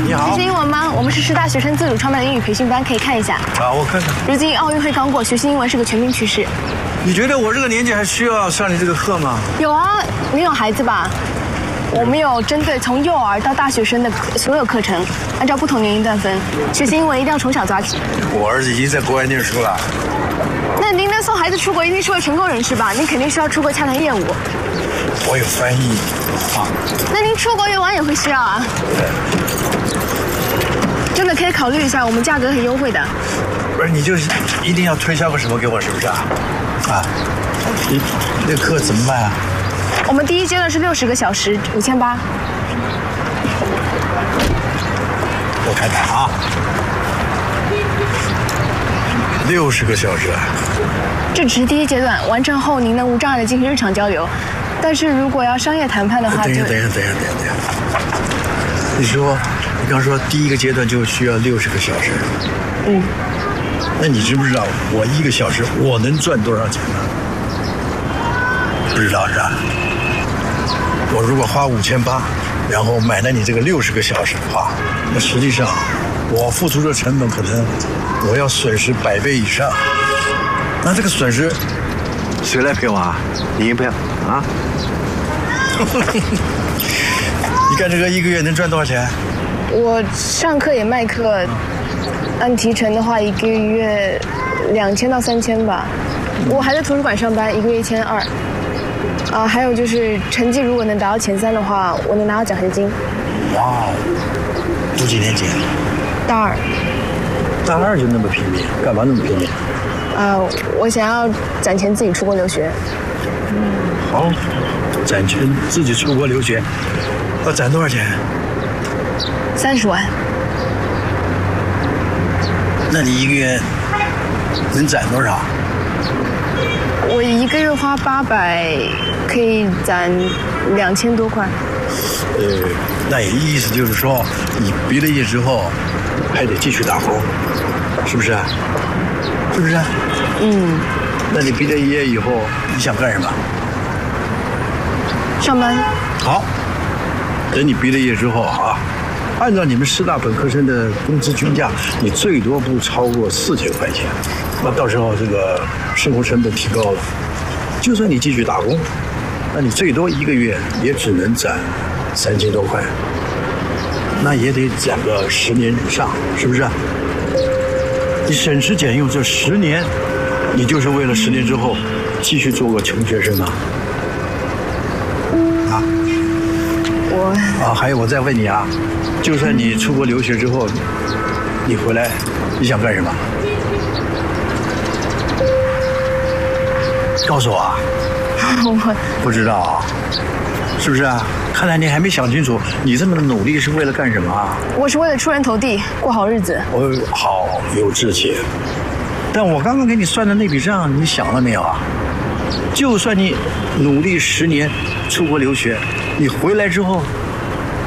你好。 这是英文吗？我们是师大学生自主创办的英语培训班，可以看一下。 啊，我看看。 如今奥运会刚过，学习英文是个全民趋势。 你觉得我这个年纪还需要上你这个课吗？ 有啊，你有孩子吧？我们有针对从幼儿到大学生的所有课程，按照不同年龄段分。学习英文一定要从小抓起。 我儿子已经在国外念书了。 那您能送孩子出国，一定是位成功人士吧？您肯定需要出国洽谈业务。 我有翻译啊。 那您出国游玩也会需要啊？真的可以考虑一下，我们价格很优惠的。 不是，你就是一定要推销个什么给我，是不是啊？啊，你那课怎么办啊？ 我们第一阶段是60个小时，5800。 我看看啊，60个小时。 这只是第一阶段，完成后您能无障碍的进行日常交流。但是如果要商业谈判的话， 等一下。你刚说第一个阶段就需要60个小时。 嗯。 那你知不知道我1个小时我能赚多少钱呢？不知道是吧？我如果花5800，然后买了你这个60个小时的话，那实际上我付出的成本可能我要损失100倍以上。那这个损失谁来赔我啊？你赔啊？你干这个1个月能赚多少钱？ 我上课也卖课，按提成的话1个月2000到3000吧。我还在图书馆上班，1个月1200。还有就是成绩如果能达到前3的话，我能拿到奖学金。 哇，读几年级？ 大2。 大2就那么拼命，干嘛那么拼命？ 我想要攒钱自己出国留学。 好，攒钱自己出国留学，要攒多少钱 ？30万。 那你1个月能攒多少？ 我1个月花800，可以攒2000多块。 那也意思就是说，你毕了业之后还得继续打工，是不是？是不是？ 嗯。 那你毕了业以后，你想干什么？ 上班。 好，等你毕了业之后啊，按照你们师大本科生的工资均价，你最多不超过4000块钱。那到时候这个生活成本提高了，就算你继续打工，那你最多1个月也只能攒3000多块，那也得攒个10年以上，是不是？你省吃俭用这10年，你就是为了10年之后继续做个穷学生吗？还有我再问你啊，就算你出国留学之后，你回来，你想干什么？告诉我啊。 我不知道啊，是不是啊？看来你还没想清楚，你这么努力是为了干什么啊？ 我是为了出人头地，过好日子。 好有志气。但我刚刚给你算的那笔账，你想了没有啊？就算你努力10年出国留学，你回来之后